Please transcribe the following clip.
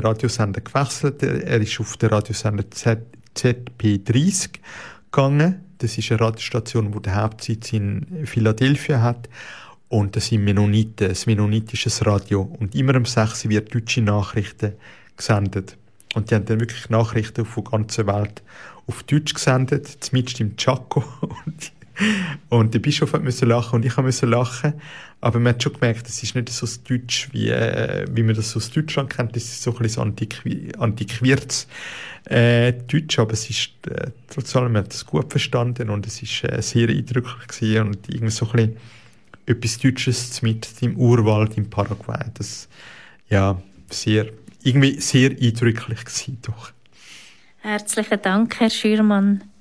Radiosender gewechselt. Er ist auf den Radiosender ZP30 gegangen. Das ist eine Radiostation, die den Hauptsitz in Philadelphia hat. Und das sind Mennoniten, ein mennonitisches Radio. Und immer um 6 Uhr wird deutsche Nachrichten gesendet. Und die haben dann wirklich Nachrichten von der ganzen Welt auf Deutsch gesendet, zumindest im Chaco. Und der Bischof musste lachen und ich musste lachen. Aber man hat schon gemerkt, es ist nicht so Deutsch, wie man das aus Deutschland kennt. Das ist so ein bisschen antiquiertes Deutsch, aber es ist trotz allem, man hat es gut verstanden und es ist sehr eindrücklich gewesen und irgendwie so ein bisschen etwas Deutsches mit im Urwald im Paraguay. Das ja irgendwie sehr eindrücklich gewesen, doch. Herzlichen Dank, Herr Schürmann.